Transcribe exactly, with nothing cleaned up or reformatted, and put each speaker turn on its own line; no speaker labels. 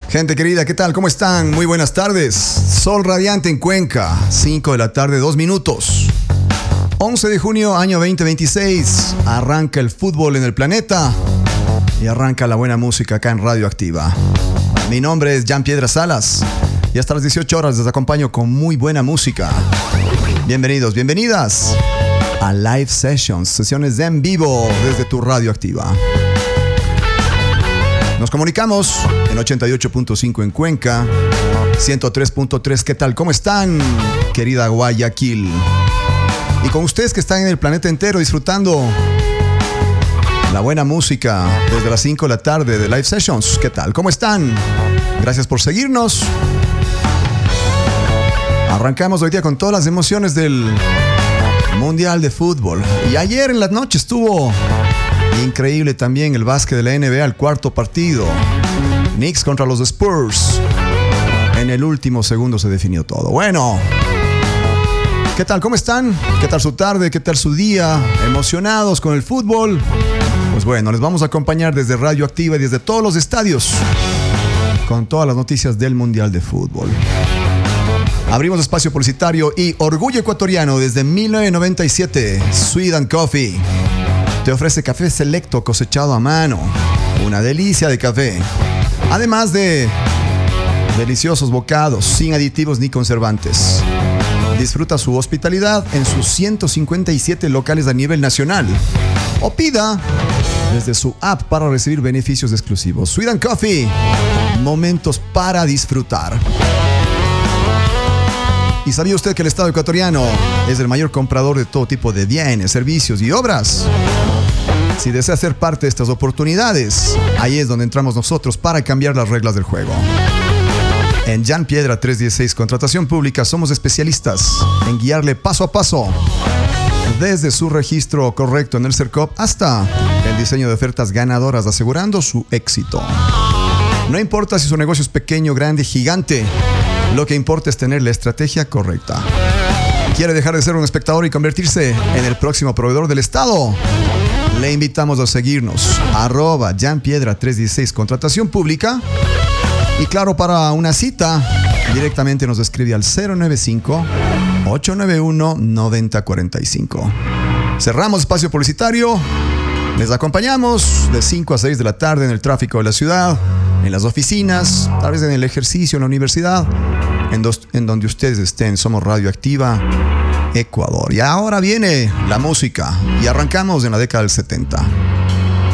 Gente querida, ¿qué tal? ¿Cómo están? Muy buenas tardes. Sol radiante en Cuenca, cinco de la tarde, dos minutos. once de junio, año veinte veintiséis. Arranca el fútbol en el planeta y arranca la buena música acá en Radio Activa. Mi nombre es Jan Piedra Salas y hasta las dieciocho horas les acompaño con muy buena música. Bienvenidos, bienvenidas a Live Sessions, sesiones de en vivo desde tu Radio Activa. Nos comunicamos en ochenta y ocho punto cinco en Cuenca, ciento tres punto tres. ¿Qué tal? ¿Cómo están, querida Guayaquil? Y con ustedes que están en el planeta entero disfrutando la buena música desde las cinco de la tarde de Live Sessions. ¿Qué tal? ¿Cómo están? Gracias por seguirnos. Arrancamos hoy día con todas las emociones del Mundial de Fútbol. Y ayer en la noche estuvo increíble también el básquet de la N B A, el cuarto partido. Knicks contra los Spurs. En el último segundo se definió todo. Bueno, ¿qué tal? ¿Cómo están? ¿Qué tal su tarde? ¿Qué tal su día? ¿Emocionados con el fútbol? Pues bueno, les vamos a acompañar desde Radio Activa y desde todos los estadios con todas las noticias del Mundial de Fútbol. Abrimos espacio publicitario y Orgullo Ecuatoriano desde mil novecientos noventa y siete. Sweet and Coffee te ofrece café selecto cosechado a mano. Una delicia de café. Además de deliciosos bocados sin aditivos ni conservantes. Disfruta su hospitalidad en sus ciento cincuenta y siete locales a nivel nacional. O pida desde su app para recibir beneficios exclusivos. Sweet and Coffee. Momentos para disfrutar. ¿Y sabía usted que el Estado ecuatoriano es el mayor comprador de todo tipo de bienes, servicios y obras? Si desea ser parte de estas oportunidades, ahí es donde entramos nosotros para cambiar las reglas del juego. En Jan Piedra trescientos dieciséis Contratación Pública somos especialistas en guiarle paso a paso, desde su registro correcto en el CERCOP hasta el diseño de ofertas ganadoras, asegurando su éxito. No importa si su negocio es pequeño, grande, gigante, lo que importa es tener la estrategia correcta. ¿Quiere dejar de ser un espectador y convertirse en el próximo proveedor del Estado? Le invitamos a seguirnos, arroba Jan Piedra trescientos dieciséis Contratación Pública. Y claro, para una cita, directamente nos escribe al cero nueve cinco, ocho nueve uno, nueve cero cuatro cinco. Cerramos espacio publicitario. Les acompañamos de cinco a seis de la tarde en el tráfico de la ciudad, en las oficinas, tal vez en el ejercicio, en la universidad, en, dos, en donde ustedes estén. Somos Radio Activa Ecuador. Y ahora viene la música y arrancamos en la década del setenta.